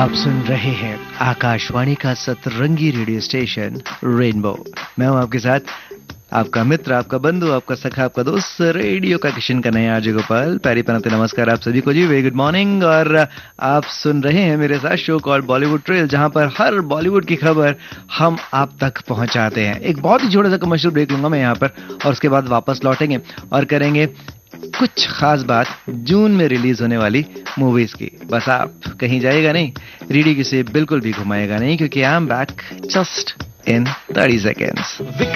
आप सुन रहे हैं आकाशवाणी का सतरंगी रेडियो स्टेशन रेनबो। मैं हूं आपके साथ, आपका मित्र, आपका बंधु, आपका सखा, आपका दोस्त, रेडियो का किशन का नया आज गोपाल। पैरी पनाते नमस्कार आप सभी को जी, वेरी गुड मॉर्निंग। और आप सुन रहे हैं मेरे साथ शो कॉल्ड बॉलीवुड ट्रेल, जहां पर हर बॉलीवुड की खबर हम आप तक पहुंचाते हैं। एक बहुत ही छोटा सा कमर्शियल ब्रेक लूंगा मैं यहाँ पर, और उसके बाद वापस लौटेंगे और करेंगे कुछ खास बात जून में रिलीज होने वाली मूवीज की। बस आप कहीं जाएगा नहीं, रेडियो किसे बिल्कुल भी घुमाएगा नहीं, क्योंकि I am back just in 30 seconds.